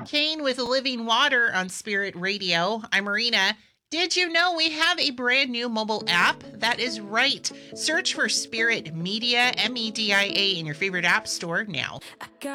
Kane with Living Water on Spirit Radio. I'm Marina. Did you know we have a brand new mobile app? That is right. Search for Spirit Media, MEDIA, in your favorite app store now.